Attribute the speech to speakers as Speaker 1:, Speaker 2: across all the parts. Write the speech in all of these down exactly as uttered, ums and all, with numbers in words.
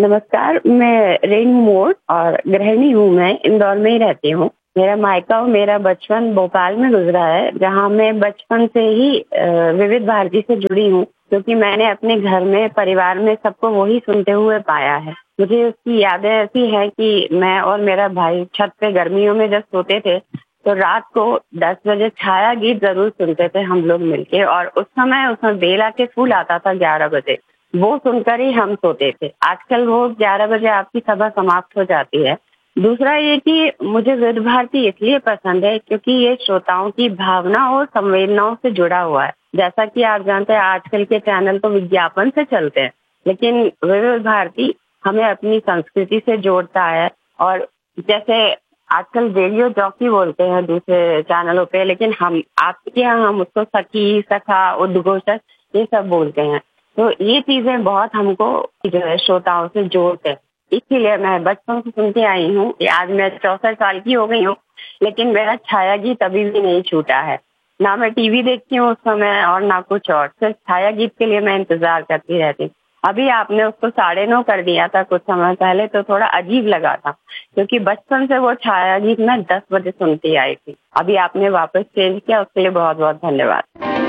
Speaker 1: नमस्कार, मैं रेनू मोड और गृहिणी हूँ। मैं इंदौर में ही रहती हूँ। मेरा मायका और मेरा बचपन भोपाल में गुजरा है, जहाँ मैं बचपन से ही विविध भारती से जुड़ी हूँ, क्योंकि मैंने अपने घर में परिवार में सबको वही सुनते हुए पाया है। मुझे उसकी यादें ऐसी है कि मैं और मेरा भाई छत पे गर्मियों में जब सोते थे तो रात को दस बजे छाया गीत जरूर सुनते थे हम लोग मिलके, और उस समय उसमें बेला के फूल आता था ग्यारह बजे, वो सुनकर ही हम सोते थे। आजकल वो ग्यारह बजे आपकी सभा समाप्त हो जाती है। दूसरा ये कि मुझे विविध भारती इसलिए पसंद है क्योंकि ये श्रोताओं की भावना और संवेदनाओं से जुड़ा हुआ है। जैसा कि आप जानते हैं, आजकल के चैनल तो विज्ञापन से चलते हैं, लेकिन विविध भारती हमें अपनी संस्कृति से जोड़ता है। और जैसे आजकल रेडियो जॉकी बोलते हैं दूसरे चैनलों पे, लेकिन हम आपके यहाँ हम उसको सखी, सखा, उद्घोषक ये सब बोलते हैं। तो ये चीजें बहुत हमको जो है श्रोताओं से जोड़ते हैं। इसीलिए मैं बचपन से सुनती आई हूँ। आज मैं चौसठ साल की हो गई हूँ, लेकिन मेरा छाया गीत अभी भी नहीं छूटा है। ना मैं टीवी देखती हूँ उस समय और ना कुछ और, सिर्फ छाया गीत के लिए मैं इंतजार करती रहती हूँ। अभी आपने उसको साढ़े नौ कर दिया था कुछ समय पहले, तो थोड़ा अजीब लगा था, क्योंकि बचपन से वो छाया गीत मैं दस बजे सुनती आई थी। अभी आपने वापस चेंज किया, उसके लिए बहुत बहुत धन्यवाद।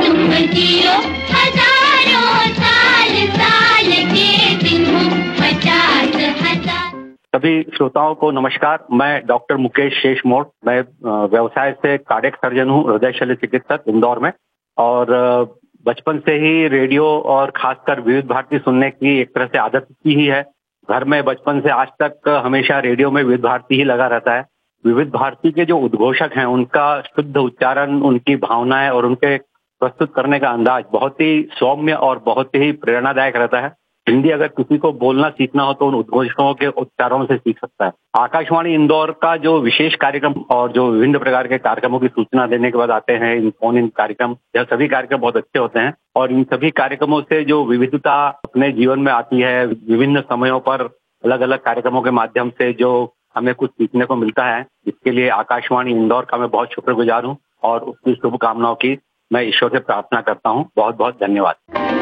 Speaker 2: सभी श्रोताओं को नमस्कार। मैं डॉक्टर मुकेश शेषमोड़, मैं व्यवसाय से कार्डियक सर्जन हूँ, हृदय शल्य चिकित्सक इंदौर में। और बचपन से ही रेडियो और खासकर विविध भारती सुनने की एक तरह से आदत की ही है। घर में बचपन से आज तक हमेशा रेडियो में विविध भारती ही लगा रहता है। विविध भारती के जो उद्घोषक हैं, उनका शुद्ध उच्चारण, उनकी भावनाएं और उनके प्रस्तुत करने का अंदाज बहुत ही सौम्य और बहुत ही प्रेरणादायक रहता है। हिंदी अगर किसी को बोलना सीखना हो तो उन उद्घोषकों के उच्चारणों से सीख सकता है। आकाशवाणी इंदौर का जो विशेष कार्यक्रम और जो विभिन्न प्रकार के कार्यक्रमों की सूचना देने के बाद आते हैं इन फोन इन कार्यक्रम, यह सभी कार्यक्रम बहुत अच्छे होते हैं। और इन सभी कार्यक्रमों से जो विविधता अपने जीवन में आती है, विभिन्न समयों पर अलग अलग कार्यक्रमों के माध्यम से जो हमें कुछ सीखने को मिलता है, इसके लिए आकाशवाणी इंदौर का मैं बहुत शुक्रगुजार हूँ और उसकी शुभकामनाओं की मैं ईश्वर से प्रार्थना करता हूँ। बहुत बहुत धन्यवाद।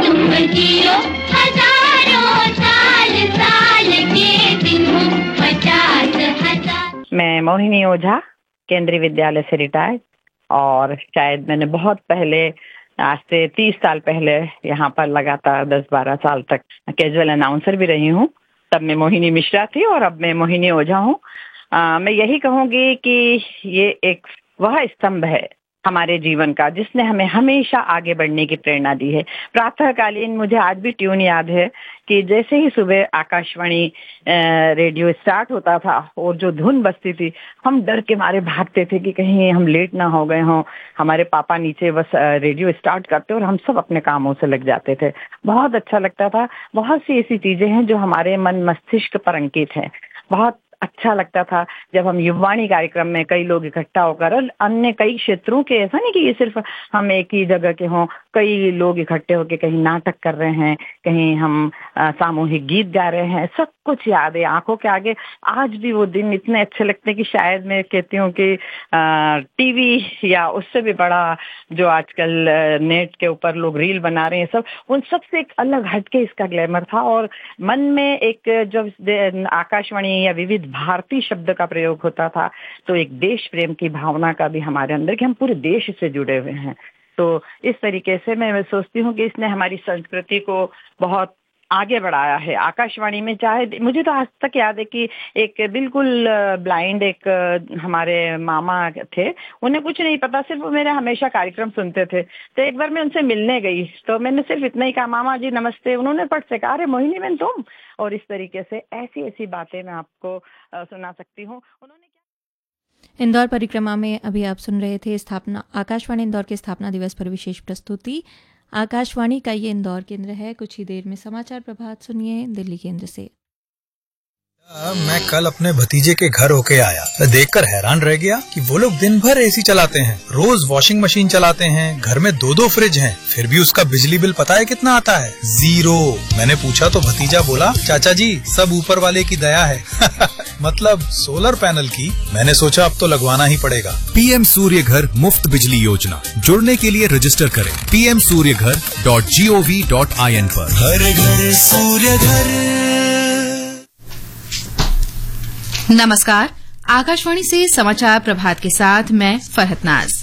Speaker 3: मैं मोहिनी ओझा, केंद्रीय विद्यालय से रिटायर्ड, और शायद मैंने बहुत पहले, आज से तीस साल पहले यहाँ पर लगातार दस बारह साल तक कैजुअल अनाउंसर भी रही हूँ। तब मैं मोहिनी मिश्रा थी और अब मैं मोहिनी ओझा हूँ। मैं यही कहूँगी कि ये एक वह स्तंभ है हमारे जीवन का जिसने हमें हमेशा आगे बढ़ने की प्रेरणा दी है। प्रातःकालीन मुझे आज भी ट्यून याद है कि जैसे ही सुबह आकाशवाणी रेडियो स्टार्ट होता था और जो धुन बजती थी, हम डर के मारे भागते थे कि कहीं हम लेट ना हो गए हों। हमारे पापा नीचे बस रेडियो स्टार्ट करते और हम सब अपने कामों से लग जाते थे। बहुत अच्छा लगता था। बहुत सी ऐसी चीजें हैं जो हमारे मन मस्तिष्क पर अंकित हैं। बहुत अच्छा लगता था जब हम युवाणी कार्यक्रम में कई लोग इकट्ठा होकर, अन्य कई क्षेत्रों के, ऐसा नहीं कि ये सिर्फ हम एक ही जगह के हों, कई लोग इकट्ठे होकर कहीं नाटक कर रहे हैं, कहीं हम आ, सामूहिक गीत गा रहे हैं, सब कुछ याद है आंखों के आगे। आज भी वो दिन इतने अच्छे लगते हैं कि शायद मैं कहती हूँ कि टीवी या उससे भी बड़ा जो आजकल नेट के ऊपर लोग रील बना रहे हैं, सब उन सब से एक अलग हटके इसका ग्लैमर था। और मन में एक जब आकाशवाणी या विविध भारती शब्द का प्रयोग होता था तो एक देश प्रेम की भावना का भी हमारे अंदर कि हम पूरे देश से जुड़े हुए हैं। तो इस तरीके से मैं, मैं सोचती हूँ कि इसने हमारी संस्कृति को बहुत आगे बढ़ाया है। आकाशवाणी में चाहे, मुझे तो आज तक याद है कि एक बिल्कुल ब्लाइंड एक हमारे मामा थे, उन्हें कुछ नहीं पता, सिर्फ मेरे हमेशा कार्यक्रम सुनते थे। तो एक बार मैं उनसे मिलने गई तो मैंने सिर्फ इतना ही कहा, मामा जी नमस्ते। उन्होंने पट से कहा, अरे मोहिनी बहन तुम। और इस तरीके से ऐसी ऐसी बातें मैं आपको सुना सकती हूँ। उन्होंने
Speaker 4: इंदौर परिक्रमा में अभी आप सुन रहे थे स्थापना आकाशवाणी इंदौर के स्थापना दिवस पर विशेष प्रस्तुति। आकाशवाणी का ये इंदौर केंद्र है। कुछ ही देर में समाचार प्रभात सुनिए दिल्ली केंद्र से।
Speaker 5: मैं कल अपने भतीजे के घर होके आया, मैं देखकर हैरान रह गया कि वो लोग दिन भर एसी चलाते हैं, रोज वॉशिंग मशीन चलाते हैं, घर में दो दो फ्रिज हैं, फिर भी उसका बिजली बिल पता है कितना आता है? जीरो। मैंने पूछा तो भतीजा बोला, चाचा जी सब ऊपर वाले की दया है। मतलब सोलर पैनल की। मैंने सोचा अब तो लगवाना ही पड़ेगा।
Speaker 6: पीएम सूर्य घर मुफ्त बिजली योजना, जुड़ने के लिए रजिस्टर करें पी एम सूर्य घर dot G O V dot I N पर।
Speaker 5: हर घर सूर्य घर।
Speaker 7: नमस्कार, आकाशवाणी से समाचार प्रभात के साथ मैं फरहत नाज।